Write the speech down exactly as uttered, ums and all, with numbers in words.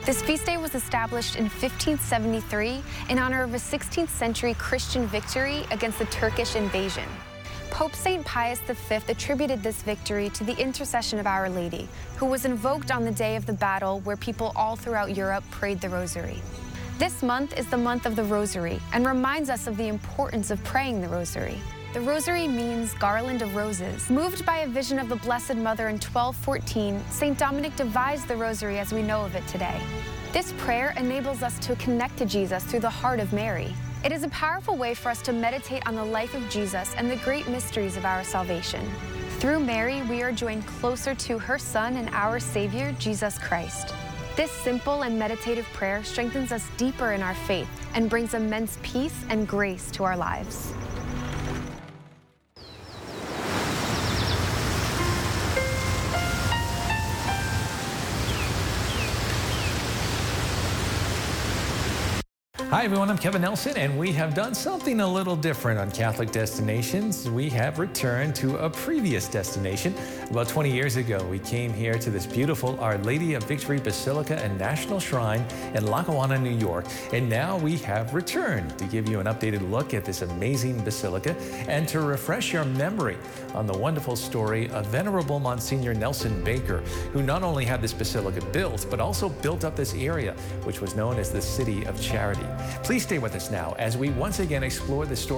This feast day was established in fifteen seventy-three in honor of a sixteenth century Christian victory against the Turkish invasion. Pope Saint Pius the Fifth attributed this victory to the intercession of Our Lady, who was invoked on the day of the battle where people all throughout Europe prayed the Rosary. This month is the month of the Rosary and reminds us of the importance of praying the Rosary. The Rosary means garland of roses. Moved by a vision of the Blessed Mother in twelve fourteen, Saint Dominic devised the Rosary as we know of it today. This prayer enables us to connect to Jesus through the heart of Mary. It is a powerful way for us to meditate on the life of Jesus and the great mysteries of our salvation. Through Mary, we are joined closer to her Son and our Savior, Jesus Christ. This simple and meditative prayer strengthens us deeper in our faith and brings immense peace and grace to our lives. Hi everyone, I'm Kevin Nelson, and we have done something a little different on Catholic Destinations. We have returned to a previous destination. About twenty years ago, we came here to this beautiful Our Lady of Victory Basilica and National Shrine in Lackawanna, New York. And now we have returned to give you an updated look at this amazing basilica and to refresh your memory on the wonderful story of Venerable Monsignor Nelson Baker, who not only had this basilica built, but also built up this area, which was known as the City of Charity. Please stay with us now as we once again explore the story